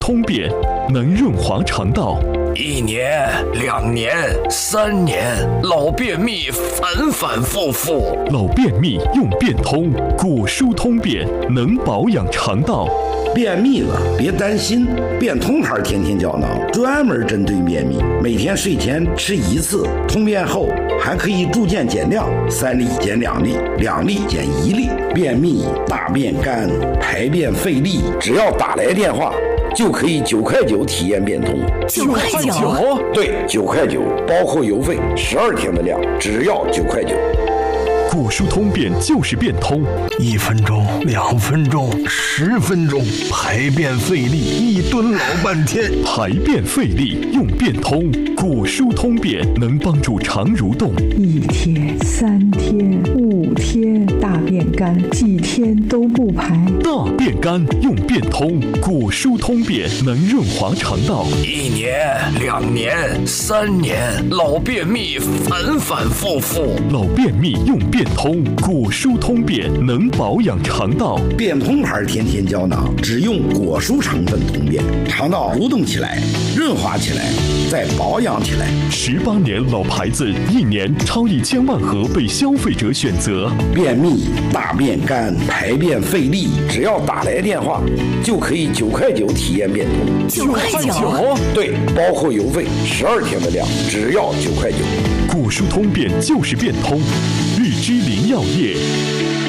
通便能润滑肠道。 1年、2年、3年，老便秘反反复复。 老便秘用便通，果蔬通便能保养肠道。 便秘了别担心，便通牌天天胶囊专门针对便秘，每天睡前吃1次，通便后还可以逐渐减量，3粒减2粒，2粒减1粒。便秘、大便干、排便费力，只要打来电话就可以9块9体验变通。 9块9？ 对，9块9，包括邮费，12天的量，只要9块9。 果蔬通便就是变通 ，1分钟、2分钟、10分钟，排便费力一蹲老半天。 排便费力用变通，果蔬通便能帮助肠蠕动。 1天、3天、5天，大便干几天都不排。 大便干用变通，果蔬通便能润滑肠道。 1年、2年、3年，老便秘反反复复。 老便秘用变通，果蔬通便能保养肠道。 变通牌天天胶囊只用果蔬成分通便，肠道蠕动起来，润滑起来，再保养起来。 18年老牌子，1年超1000万盒被消费者选择。 便秘、大便干、排便费力，只要打来电话就可以9块9体验变通。 9块9？ 对，包括邮费，12天的量，只要9块9。 果蔬通便就是变通，日之林药业。